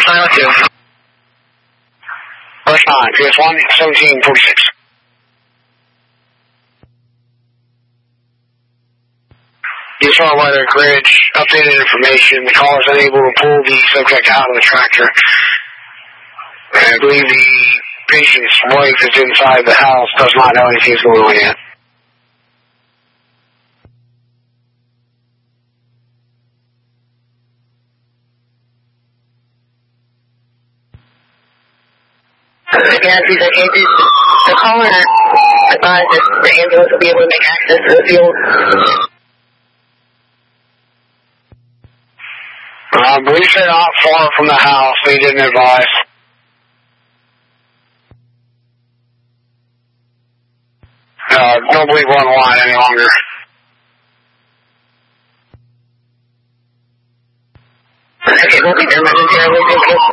902. First 9, PS1, 1746. You saw weather Ridge, updated information. The caller is unable to pull the subject out of the tractor. I believe the patient's wife is inside the house, does not know anything's going on yet. Again, these are cases. The caller advised that the ambulance will be able to make access to the field. I believe they're not far from the house. They didn't advise. Don't believe we're on the line any longer. Okay, we'll be there momentarily. Thank you.